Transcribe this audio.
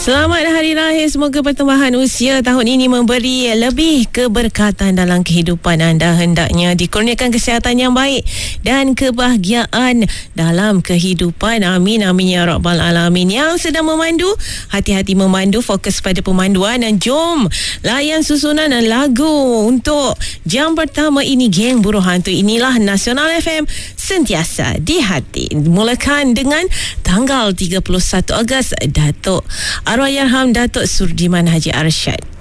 Selamat Hari Lahir. Semoga pertambahan usia tahun ini memberi lebih keberkatan dalam kehidupan anda. Hendaknya dikurniakan kesihatan yang baik dan kebahagiaan dalam kehidupan. Amin, amin ya rabbal alamin. Yang sedang memandu, hati-hati memandu, fokus pada pemanduan, dan jom layan susunan lagu untuk jam pertama ini. Geng Buruh Hantu, inilah Nasional FM, sentiasa di hati. Mulakan dengan tanggal 31 Ogos, Datuk Arwah Yarham Datuk Surdiman Haji Arsyad.